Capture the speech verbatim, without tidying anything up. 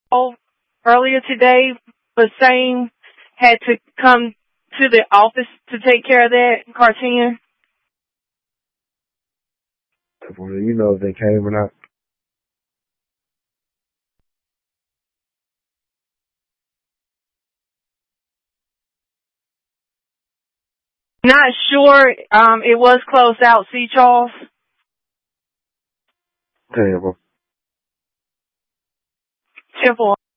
call earlier today, but same had to come to the office to take care of that cartoon. Well, you know if they came or not. Not sure. Um, it was closed out. See, Charles. Terrible. Temple.